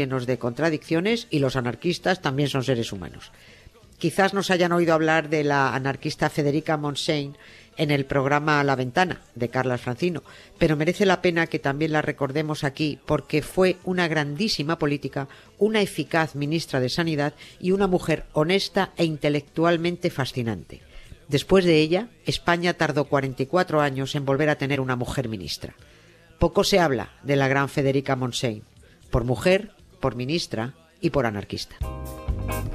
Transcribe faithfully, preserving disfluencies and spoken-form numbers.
llenos de contradicciones y los anarquistas también son seres humanos. Quizás nos hayan oído hablar de la anarquista Federica Montseny en el programa La Ventana de Carlas Francino, pero merece la pena que también la recordemos aquí porque fue una grandísima política, una eficaz ministra de Sanidad y una mujer honesta e intelectualmente fascinante. Después de ella, España tardó cuarenta y cuatro años en volver a tener una mujer ministra. Poco se habla de la gran Federica Montseny, por mujer, por ministra y por anarquista.